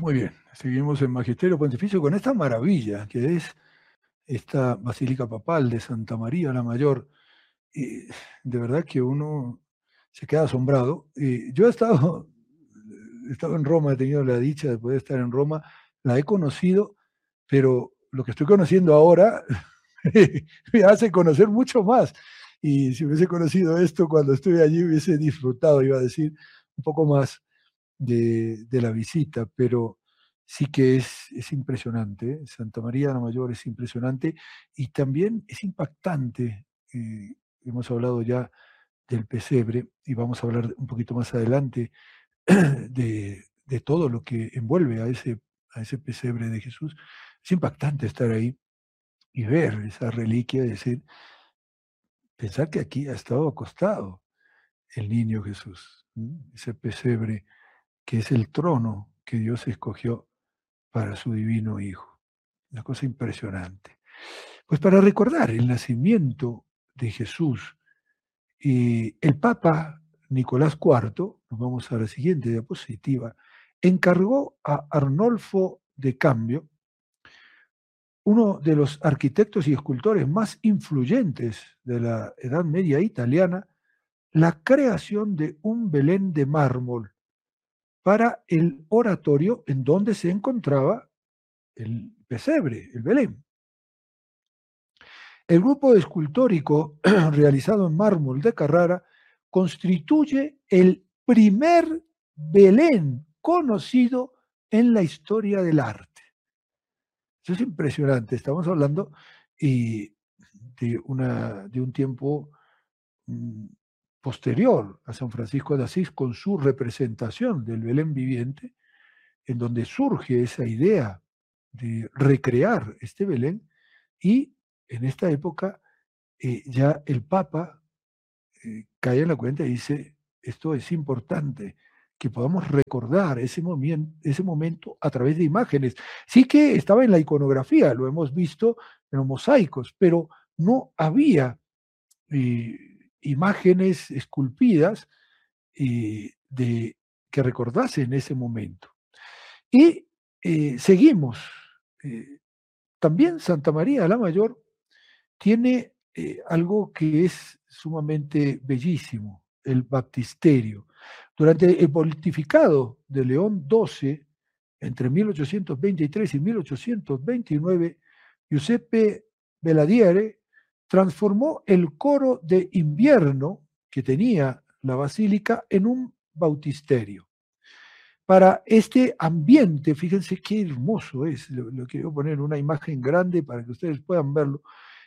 Muy bien, seguimos en Magisterio Pontificio con esta maravilla que es esta Basílica Papal de Santa María la Mayor. Y de verdad que uno se queda asombrado. Yo he estado en Roma, he tenido la dicha de poder estar en Roma, la he conocido, pero lo que estoy conociendo ahora me hace conocer mucho más. Y si hubiese conocido esto cuando estuve allí, hubiese disfrutado, iba a decir, un poco más de la visita, pero sí que es impresionante. Santa María la Mayor es impresionante y también es impactante. Hemos hablado ya del pesebre y vamos a hablar un poquito más adelante de todo lo que envuelve a ese pesebre de Jesús. Es impactante estar ahí y ver esa reliquia y decir, pensar que aquí ha estado acostado el niño Jesús, ese pesebre que es el trono que Dios escogió para su divino Hijo. Una cosa impresionante. Pues para recordar el nacimiento de Jesús, el Papa Nicolás IV, nos vamos a la siguiente diapositiva, encargó a Arnolfo de Cambio, uno de los arquitectos y escultores más influyentes de la Edad Media italiana, la creación de un Belén de mármol para el oratorio en donde se encontraba el pesebre, el Belén. El grupo escultórico realizado en mármol de Carrara constituye el primer Belén conocido en la historia del arte. Eso es impresionante. Estamos hablando de un tiempo mm, posterior a San Francisco de Asís con su representación del Belén viviente, en donde surge esa idea de recrear este Belén y en esta época ya el Papa cae en la cuenta y dice, esto es importante, que podamos recordar ese momento a través de imágenes. Sí que estaba en la iconografía, lo hemos visto en los mosaicos, pero no había eh, imágenes esculpidas de, que recordasen ese momento. Y seguimos. Eh, También Santa María la Mayor tiene algo que es sumamente bellísimo, el baptisterio. Durante el pontificado de León XII, entre 1823 y 1829, Giuseppe Beladiere transformó el coro de invierno que tenía la basílica en un bautisterio. Para este ambiente, fíjense qué hermoso es, lo quiero poner en una imagen grande para que ustedes puedan verlo.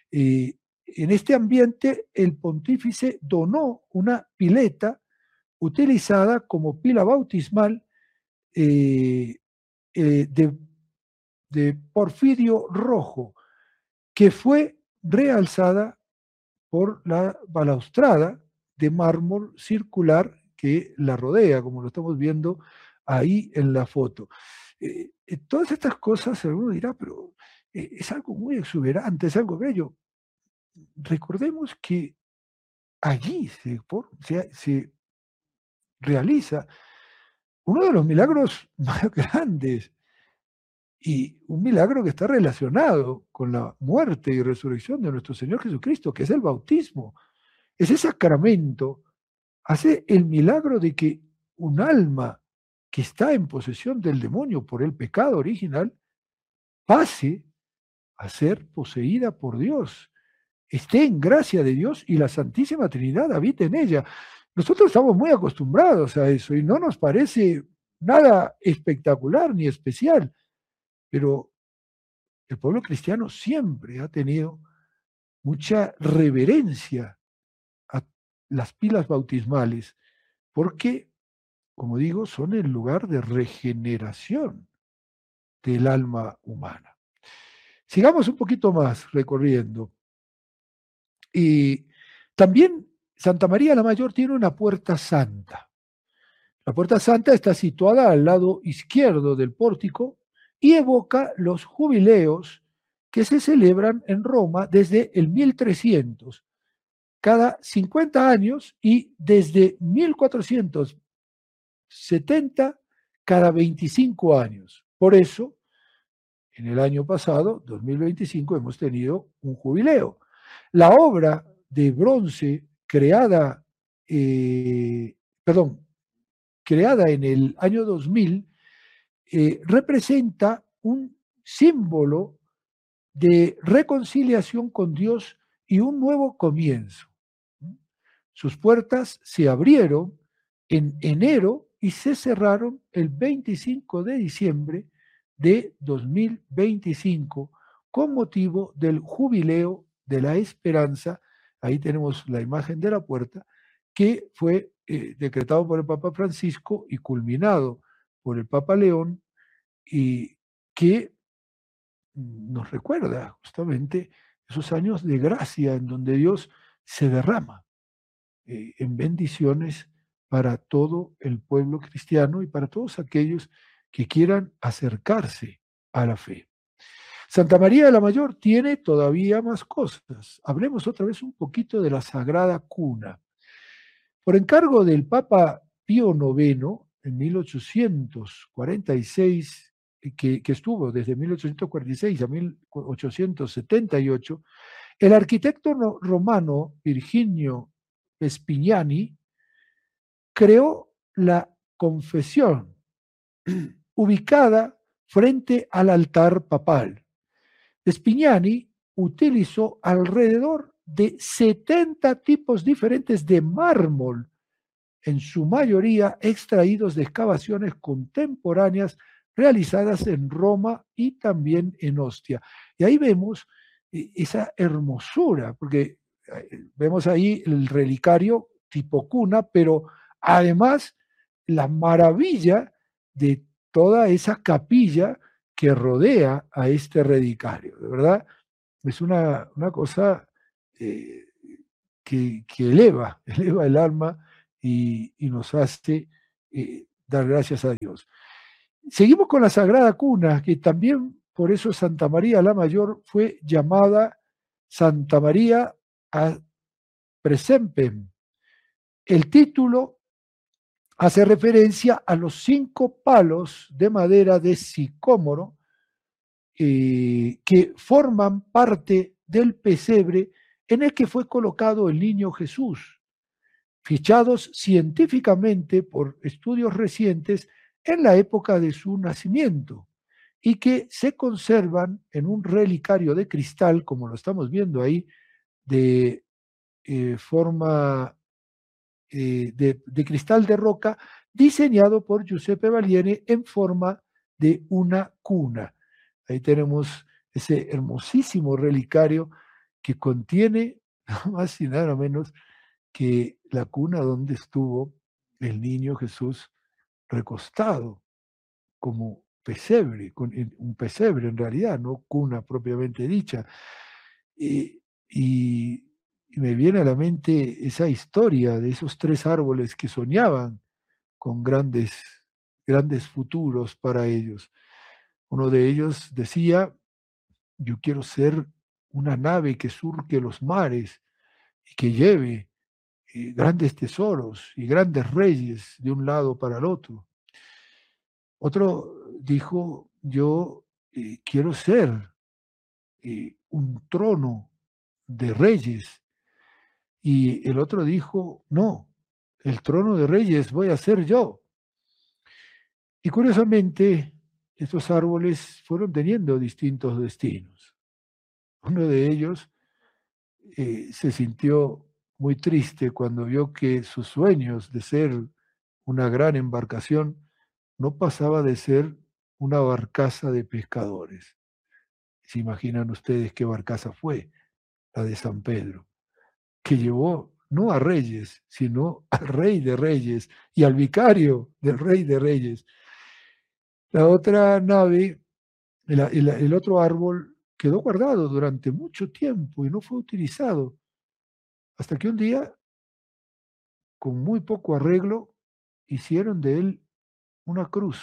En este ambiente, el pontífice donó una pileta utilizada como pila bautismal eh, de, de porfirio rojo, que fue realzada por la balaustrada de mármol circular que la rodea, como lo estamos viendo ahí en la foto. Todas estas cosas, alguno dirá, pero es algo muy exuberante, es algo bello. Recordemos que allí se realiza uno de los milagros más grandes y un milagro que está relacionado con la muerte y resurrección de nuestro Señor Jesucristo, que es el bautismo. Ese sacramento hace el milagro de que un alma que está en posesión del demonio por el pecado original pase a ser poseída por Dios, esté en gracia de Dios y la Santísima Trinidad habite en ella. Nosotros estamos muy acostumbrados a eso y no nos parece nada espectacular ni especial, pero el pueblo cristiano siempre ha tenido mucha reverencia a las pilas bautismales, porque, como digo, son el lugar de regeneración del alma humana. Sigamos un poquito más recorriendo. Y también Santa María la Mayor tiene una puerta santa. La puerta santa está situada al lado izquierdo del pórtico y evoca los jubileos que se celebran en Roma desde el 1300, cada 50 años, y desde 1470, cada 25 años. Por eso, en el año pasado, 2025, hemos tenido un jubileo. La obra de bronce creada, creada en el año 2000, representa un símbolo de reconciliación con Dios y un nuevo comienzo. Sus puertas se abrieron en enero y se cerraron el 25 de diciembre de 2025 con motivo del jubileo de la esperanza. Ahí tenemos la imagen de la puerta que fue decretado por el Papa Francisco y culminado por el Papa León, y que nos recuerda justamente esos años de gracia en donde Dios se derrama en bendiciones para todo el pueblo cristiano y para todos aquellos que quieran acercarse a la fe. Santa María de la Mayor tiene todavía más cosas. Hablemos otra vez un poquito de la Sagrada Cuna. Por encargo del Papa Pío IX, en 1846, que estuvo desde 1846 a 1878, el arquitecto romano Virginio Vespignani creó la confesión ubicada frente al altar papal. Vespignani utilizó alrededor de 70 tipos diferentes de mármol, en su mayoría extraídos de excavaciones contemporáneas realizadas en Roma y también en Ostia. Y ahí vemos esa hermosura, porque vemos ahí el relicario tipo cuna, pero además la maravilla de toda esa capilla que rodea a este relicario. De verdad, es una cosa que eleva el alma y nos hace dar gracias a Dios. Seguimos con la Sagrada Cuna, que también por eso Santa María la Mayor fue llamada Santa María a Presempem. El título hace referencia a los 5 palos de madera de sicómoro que forman parte del pesebre en el que fue colocado el niño Jesús, fichados científicamente por estudios recientes en la época de su nacimiento y que se conservan en un relicario de cristal, como lo estamos viendo ahí, de forma de cristal de roca, diseñado por Giuseppe Valiene en forma de una cuna. Ahí tenemos ese hermosísimo relicario que contiene nada más y nada menos que la cuna donde estuvo el niño Jesús recostado como pesebre, un pesebre en realidad, no cuna propiamente dicha. Y, y me viene a la mente esa historia de esos 3 árboles que soñaban con grandes futuros para ellos. Uno de ellos decía: yo quiero ser una nave que surque los mares y que lleve grandes tesoros y grandes reyes de un lado para el otro. Otro dijo: yo quiero ser un trono de reyes. Y el otro dijo: no, el trono de reyes voy a ser yo. Y curiosamente, estos árboles fueron teniendo distintos destinos. Uno de ellos se sintió muy triste cuando vio que sus sueños de ser una gran embarcación no pasaba de ser una barcaza de pescadores. ¿Se imaginan ustedes qué barcaza fue? La de San Pedro, que llevó no a reyes, sino al rey de reyes y al vicario del rey de reyes. La otra nave, el otro árbol, quedó guardado durante mucho tiempo y no fue utilizado, hasta que un día, con muy poco arreglo, hicieron de él una cruz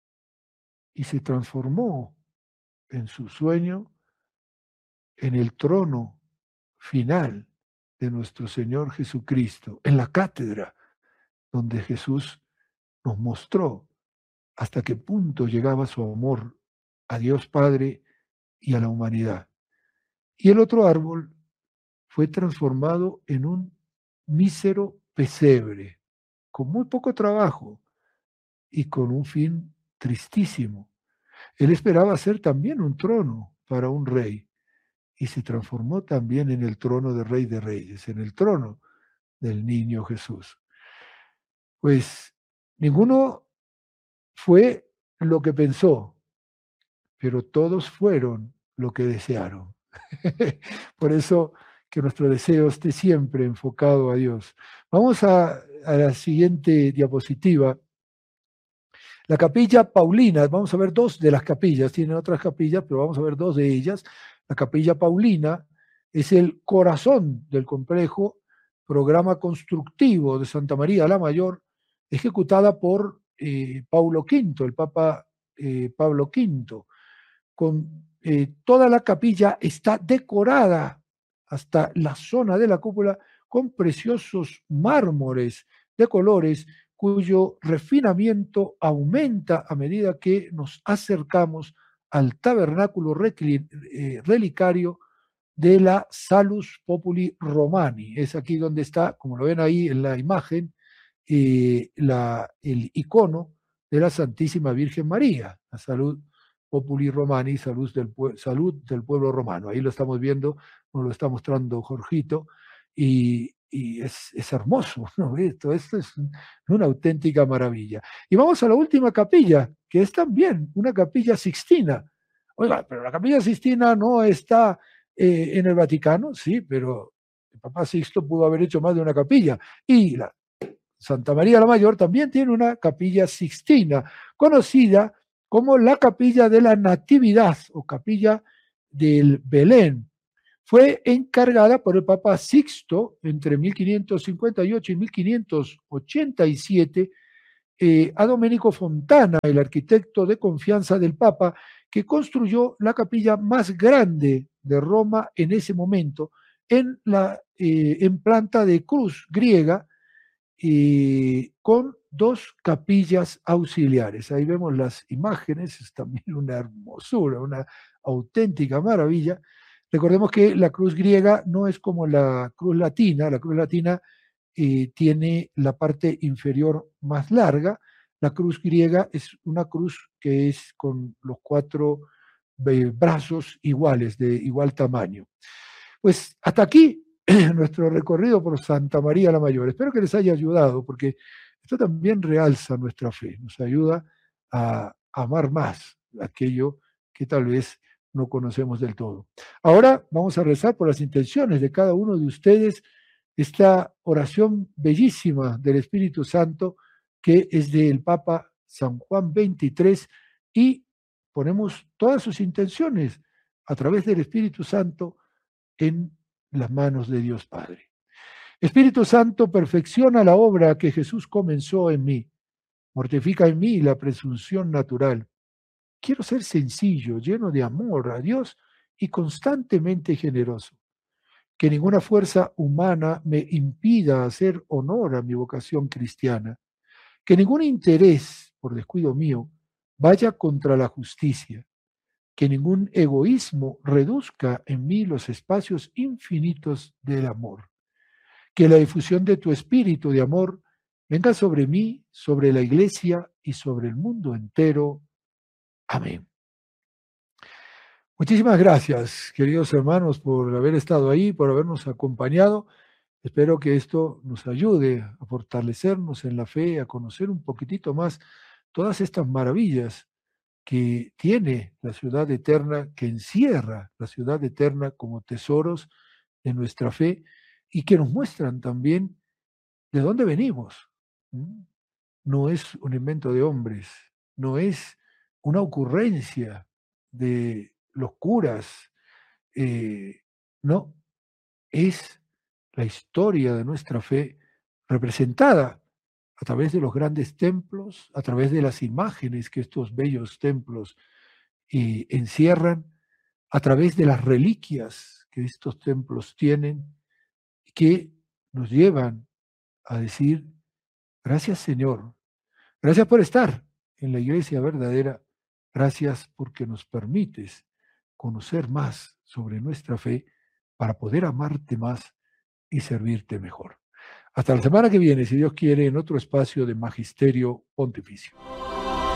y se transformó en su sueño en el trono final de nuestro Señor Jesucristo, en la cátedra donde Jesús nos mostró hasta qué punto llegaba su amor a Dios Padre y a la humanidad. Y el otro árbol fue transformado en un mísero pesebre, con muy poco trabajo y con un fin tristísimo. Él esperaba ser también un trono para un rey y se transformó también en el trono de Rey de Reyes, en el trono del niño Jesús. Pues ninguno fue lo que pensó, pero todos fueron lo que desearon. Por eso que nuestro deseo esté siempre enfocado a Dios. Vamos a la siguiente diapositiva. La capilla Paulina, vamos a ver dos de las capillas, tienen otras capillas, pero vamos a ver dos de ellas. La capilla Paulina es el corazón del complejo programa constructivo de Santa María la Mayor, ejecutada por Paulo V, el Papa Pablo V. Toda la capilla está decorada hasta la zona de la cúpula con preciosos mármoles de colores cuyo refinamiento aumenta a medida que nos acercamos al tabernáculo relicario de la Salus Populi Romani. Es aquí donde está, como lo ven ahí en la imagen, el icono de la Santísima Virgen María, la Salud Populi Romani, salud del pueblo romano. Ahí lo estamos viendo, nos lo está mostrando Jorgito, y es hermoso, ¿no? Esto es una auténtica maravilla. Y vamos a la última capilla, que es también una capilla sixtina. Oiga, pero la capilla sixtina no está en el Vaticano, sí, pero el Papa Sixto pudo haber hecho más de una capilla. Y la Santa María la Mayor también tiene una capilla sixtina, conocida como la capilla de la Natividad o capilla del Belén. Fue encargada por el Papa Sixto entre 1558 y 1587 a Domenico Fontana, el arquitecto de confianza del Papa, que construyó la capilla más grande de Roma en ese momento, en planta de cruz griega, con dos capillas auxiliares. Ahí vemos las imágenes, es también una hermosura, una auténtica maravilla. Recordemos que la cruz griega no es como la cruz latina tiene la parte inferior más larga, la cruz griega es una cruz que es con los cuatro brazos iguales, de igual tamaño. Pues hasta aquí nuestro recorrido por Santa María la Mayor. Espero que les haya ayudado, porque esto también realza nuestra fe, nos ayuda a amar más aquello que tal vez no conocemos del todo. Ahora vamos a rezar por las intenciones de cada uno de ustedes, esta oración bellísima del Espíritu Santo, que es del Papa San Juan XXIII, y ponemos todas sus intenciones a través del Espíritu Santo en las manos de Dios Padre. Espíritu Santo, perfecciona la obra que Jesús comenzó en mí. Mortifica en mí la presunción natural. Quiero ser sencillo, lleno de amor a Dios y constantemente generoso. Que ninguna fuerza humana me impida hacer honor a mi vocación cristiana. Que ningún interés, por descuido mío, vaya contra la justicia. Que ningún egoísmo reduzca en mí los espacios infinitos del amor. Que la difusión de tu espíritu de amor venga sobre mí, sobre la iglesia y sobre el mundo entero. Amén. Muchísimas gracias, queridos hermanos, por haber estado ahí, por habernos acompañado. Espero que esto nos ayude a fortalecernos en la fe, a conocer un poquitito más todas estas maravillas que tiene la ciudad eterna, que encierra la ciudad eterna como tesoros de nuestra fe y que nos muestran también de dónde venimos. No es un invento de hombres, no es una ocurrencia de los curas, no, es la historia de nuestra fe representada a través de los grandes templos, a través de las imágenes que estos bellos templos encierran, a través de las reliquias que estos templos tienen, que nos llevan a decir, gracias Señor, gracias por estar en la iglesia verdadera, gracias porque nos permites conocer más sobre nuestra fe para poder amarte más y servirte mejor. Hasta la semana que viene, si Dios quiere, en otro espacio de Magisterio Pontificio.